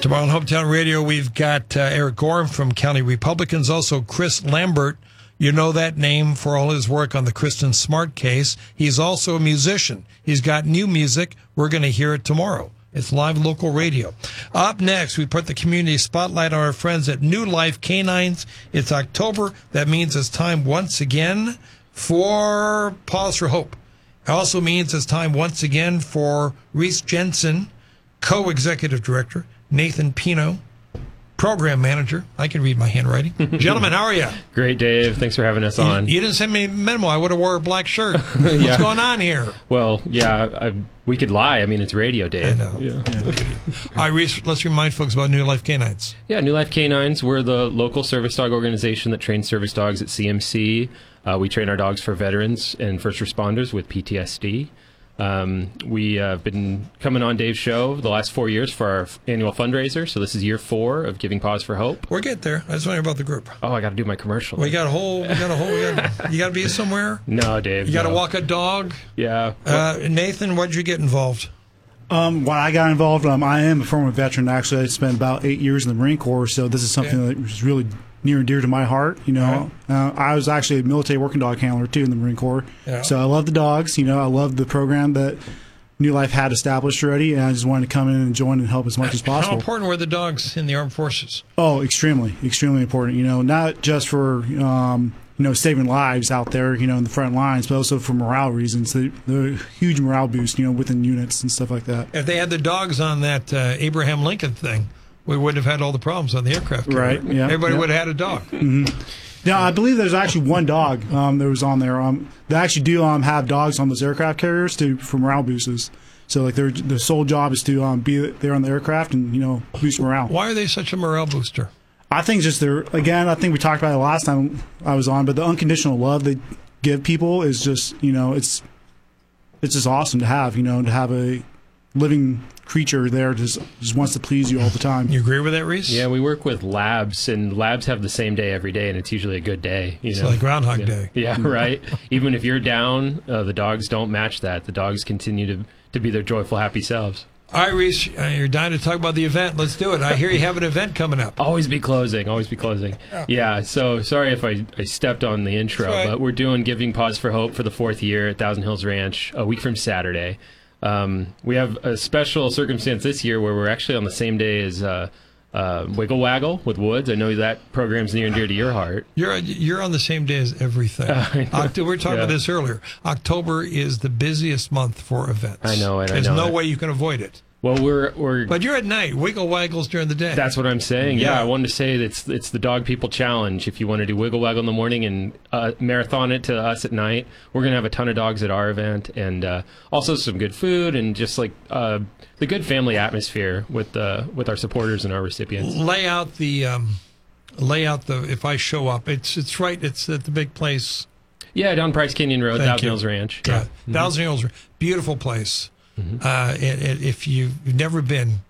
Tomorrow on Hometown Radio, we've got Eric Gorham from County Republicans, also Chris Lambert. You know that name for all his work on the Kristen Smart case. He's also a musician. He's got new music. We're going to hear it tomorrow. It's live local radio. Up next, we put the community spotlight on our friends at New Life Canines. It's October. That means it's time once again for Pause for Hope. It also means it's time once again for Reese Jensen, co-executive director, Nathan Pino, program manager. I can read my handwriting. Gentlemen, how are you? Great, Dave. Thanks for having us on. You didn't send me a memo. I would have wore a black shirt. What's going on here? Well, yeah, we could lie. I mean, it's radio, Dave. I know. Yeah. All right, Reese, let's remind folks about New Life Canines. Yeah, New Life Canines. We're the local service dog organization that trains service dogs at CMC. We train our dogs for veterans and first responders with PTSD. We have been coming on Dave's show the last 4 years for our annual fundraiser. So this is year 4 of Giving Pause for Hope. We'll get there. I just want to hear about the group. Oh, I got to do my commercial. Well, you got to be somewhere? No, Dave. You got to walk a dog? Yeah. Nathan, what did you get involved? When I got involved, I am a former veteran. Actually, I spent about 8 years in the Marine Corps, so this is something that was really near and dear to my heart. I was actually a military working dog handler too in the Marine Corps. Yeah. So I love the dogs. I love the program that New Life had established already, and I just wanted to come in and join and help as much as possible. How important were the dogs in the armed forces? Oh, extremely important. Not just for saving lives out there, in the front lines, but also for morale reasons. The huge morale boost, within units and stuff like that. If they had the dogs on that Abraham Lincoln thing, we wouldn't have had all the problems on the aircraft carrier. Right, yeah. Everybody would have had a dog. Mm-hmm. Now, I believe there's actually one dog that was on there. They actually do have dogs on those aircraft carriers for morale boosts. So, their sole job is to be there on the aircraft and, boost morale. Why are they such a morale booster? I think just I think we talked about it last time I was on, but the unconditional love they give people is just, it's just awesome to have, to have a living creature there just wants to please you all the time. You agree with that, Reese? Yeah, we work with labs, and labs have the same day every day, and it's usually a good day. It's like Groundhog Day. Yeah, right. Even if you're down, the dogs don't match that. The dogs continue to be their joyful, happy selves. All right, Reese, you're dying to talk about the event. Let's do it. I hear you have an event coming up. Always be closing. Yeah, so sorry if I stepped on the intro, but we're doing Giving Pause for Hope for the 4th year at Thousand Hills Ranch a week from Saturday. We have a special circumstance this year where we're actually on the same day as Wiggle Waggle with Woods. I know that program's near and dear to your heart. You're on the same day as everything. We were talking about this earlier. October is the busiest month for events. I know it. There's no way you can avoid it. Well, we're but you're at night. Wiggle Waggle's during the day. That's what I'm saying. Yeah, I wanted to say that it's the Dog People Challenge. If you want to do Wiggle Waggle in the morning and marathon it to us at night, we're going to have a ton of dogs at our event, and also some good food and just the good family atmosphere with our supporters and our recipients. Lay out the if I show up, it's at the big place. Yeah, down Price Canyon Road, Thousand Hills Ranch. Yeah, Thousand Hills, beautiful place. Mm-hmm. If you've never been,